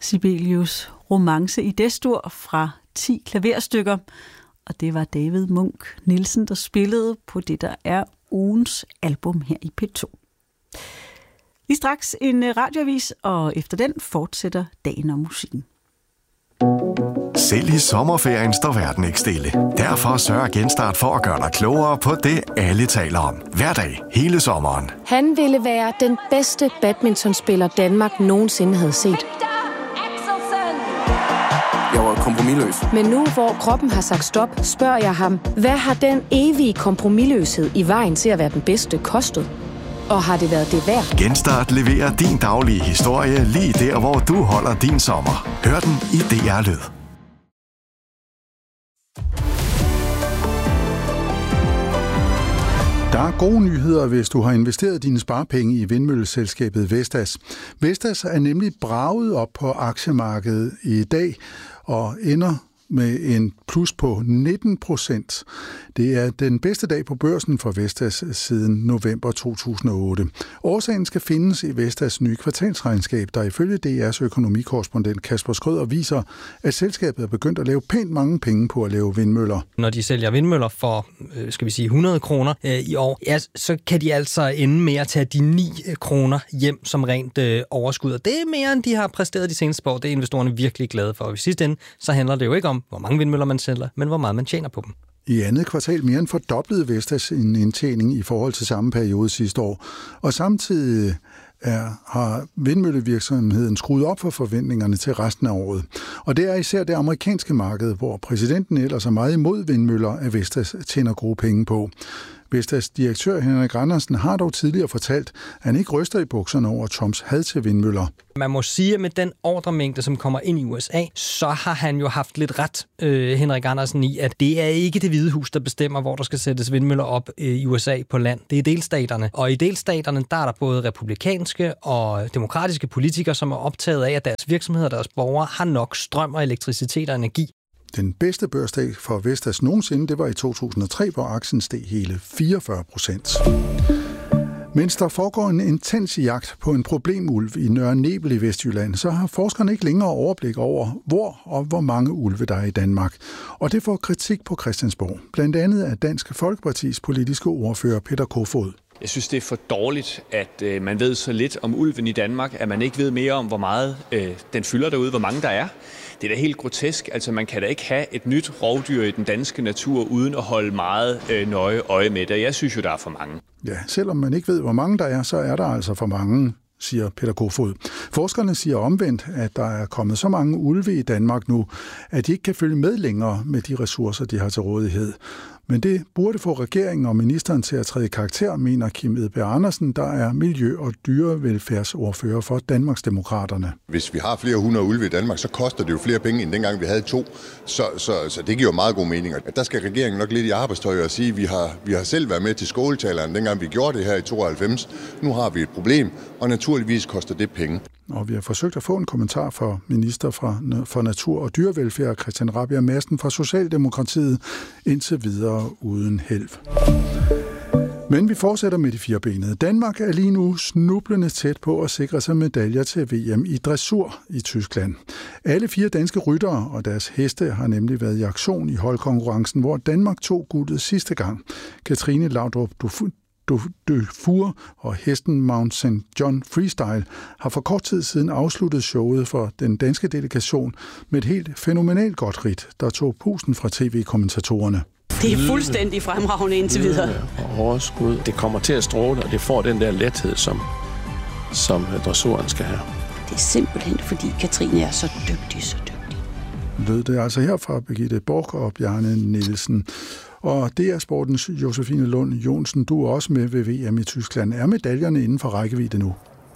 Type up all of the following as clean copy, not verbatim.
Sibelius' romance i D-dur fra 10 klaverstykker. Og det var David Munk Nielsen, der spillede på det, der er ugens album her i P2. Lige straks en radioavis, og efter den fortsætter dagen om musikken. Selv i sommerferien står verden ikke stille. Derfor sørger Genstart for at gøre dig klogere på det, alle taler om. Hver dag, hele sommeren. Han ville være den bedste badmintonspiller, Danmark nogensinde havde set. Jeg var kompromisløs. Men nu, hvor kroppen har sagt stop, spørger jeg ham, hvad har den evige kompromisløshed i vejen til at være den bedste kostet? Og har det været det værd? Genstart leverer din daglige historie lige der, hvor du holder din sommer. Hør den i DR Lyd. Der er gode nyheder, hvis du har investeret dine sparepenge i vindmølleselskabet Vestas. Vestas er nemlig braget op på aktiemarkedet i dag og ender med en plus på 19%. Det er den bedste dag på børsen for Vestas siden november 2008. Årsagen skal findes i Vestas nye kvartalsregnskab, der ifølge DR's økonomikorrespondent Kasper Skrøder viser, at selskabet er begyndt at lave pænt mange penge på at lave vindmøller. Når de sælger vindmøller for, 100 kroner i år, ja, så kan de altså ende med at tage de 9 kroner hjem som rent overskud. Og det er mere, end de har præsteret de seneste år. Det er investorerne virkelig glade for. Og i sidste ende, så handler det jo ikke om, hvor mange vindmøller man sælger, men hvor meget man tjener på dem. I andet kvartal mere end fordoblede Vestas en indtjening i forhold til samme periode sidste år. Og samtidig har vindmøllevirksomheden skruet op for forventningerne til resten af året. Og det er især det amerikanske marked, hvor præsidenten ellers er meget imod vindmøller, at Vestas tjener gode penge på. Vestas direktør Henrik Andersen har dog tidligere fortalt, at han ikke ryster i bukserne over Trumps had til vindmøller. Man må sige, at med den ordremængde, som kommer ind i USA, så har han jo haft lidt ret, Henrik Andersen, i, at det er ikke det Hvide Hus, der bestemmer, hvor der skal sættes vindmøller op i USA på land. Det er delstaterne. Og i delstaterne, der er der både republikanske og demokratiske politikere, som er optaget af, at deres virksomheder og deres borgere har nok strøm og elektricitet og energi. Den bedste børsdag for Vestas nogensinde, det var i 2003, hvor aktien steg hele 44%. Mens der foregår en intens jagt på en problemulv i Nørre Nebel i Vestjylland, så har forskerne ikke længere overblik over, hvor og hvor mange ulve der er i Danmark. Og det får kritik på Christiansborg, blandt andet af Dansk Folkepartis politiske ordfører Peter Kofod. Jeg synes, det er for dårligt, at man ved så lidt om ulven i Danmark, at man ikke ved mere om, hvor meget den fylder derude, hvor mange der er. Det er da helt grotesk. Altså, man kan da ikke have et nyt rovdyr i den danske natur, uden at holde meget nøje øje med det. Jeg synes jo, der er for mange. Ja, selvom man ikke ved, hvor mange der er, så er der altså for mange, siger Peter Kofod. Forskerne siger omvendt, at der er kommet så mange ulve i Danmark nu, at de ikke kan følge med længere med de ressourcer, de har til rådighed. Men det burde få regeringen og ministeren til at træde i karakter, mener Kim Edberg Andersen, der er miljø- og dyrevelfærdsordfører for Danmarksdemokraterne. Hvis vi har flere hundrede ulve i Danmark, så koster det jo flere penge, end dengang vi havde 2. Så det giver jo meget god mening. Der skal regeringen nok lidt i arbejdstøj og sige, at vi har selv været med til skåltaleren, dengang vi gjorde det her i 92. Nu har vi et problem, og naturligvis koster det penge. Og vi har forsøgt at få en kommentar fra minister for Natur og Dyrevelfærd, Christian Rabjerg Madsen fra Socialdemokratiet, indtil videre uden held. Men vi fortsætter med de firebenede. Danmark er lige nu snublende tæt på at sikre sig medaljer til VM i dressur i Tyskland. Alle 4 danske ryttere og deres heste har nemlig været i aktion i holdkonkurrencen, hvor Danmark tog guldet sidste gang. Katrine Laudrup Dufour og hesten Mount St. John Freestyle har for kort tid siden afsluttet showet for den danske delegation med et helt fænomenalt godt ridt, der tog pusten fra tv-kommentatorerne. Det er fuldstændig fremragende indtil videre. Overskud. Det kommer til at stråle, og det får den der lethed, som dressuren skal have. Det er simpelthen, fordi Katrine er så dygtig. Lød det altså her fra Birgitte Borg og Bjarne Nielsen. Og det er sportens Josefine Lund Jonsen. Du er også med ved VM i Tyskland. Er medaljerne inden for rækkevidde nu?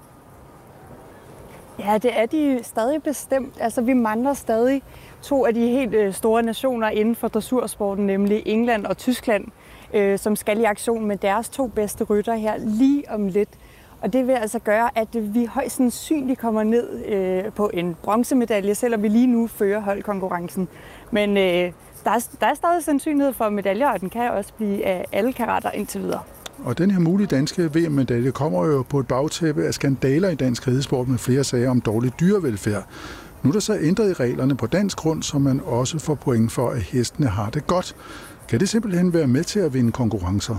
Ja, det er de stadig bestemt. Altså, vi mangler stadig 2 af de helt store nationer inden for dressursporten, nemlig England og Tyskland, som skal i aktion med deres 2 bedste rytter her lige om lidt. Og det vil altså gøre, at vi højst sandsynligt kommer ned på en bronzemedalje, selvom vi lige nu fører holdkonkurrencen. Men der er stadig sandsynlighed for medaljer, og den kan også blive af alle karater indtil videre. Og den her mulige danske VM-medalje kommer jo på et bagtæppe af skandaler i dansk ridesport med flere sager om dårlig dyrevelfærd. Nu er der så ændret i reglerne på dansk grund, så man også får point for, at hestene har det godt. Kan det simpelthen være med til at vinde konkurrencer?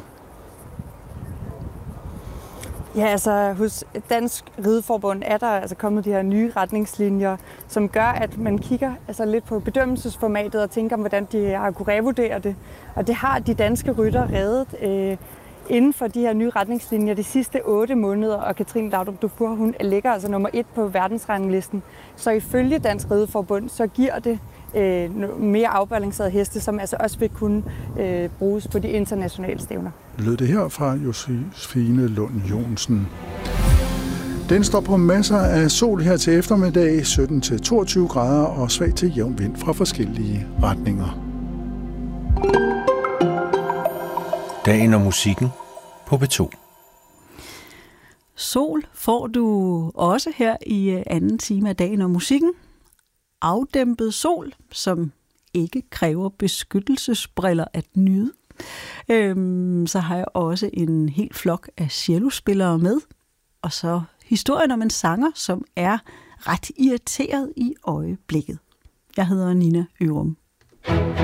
Ja, altså hos Dansk Rideforbund er der altså kommet de her nye retningslinjer, som gør, at man kigger altså lidt på bedømmelsesformatet og tænker, hvordan de har kunne revurdere det. Og det har de danske rytter reddet inden for de her nye retningslinjer de sidste 8 måneder, og Katrine Laudrup Dufour, hun ligger altså nummer 1 på verdensranglisten. Så ifølge Dansk Rideforbund, så giver det mere afbalancerede heste, som altså også vil kunne bruges på de internationale stævner. Lød det her fra Josefine Lund Jonsen. Den står på masser af sol her til eftermiddag, 17-22 grader og svag til jævn vind fra forskellige retninger. Dagen og musikken på P2. Sol får du også her i anden time af Dagen og musikken. Afdæmpet sol, som ikke kræver beskyttelsesbriller at nyde. Så har jeg også en hel flok af cellospillere med. Og så historien om en sanger, som er ret irriteret i øjeblikket. Jeg hedder Nina Ørum.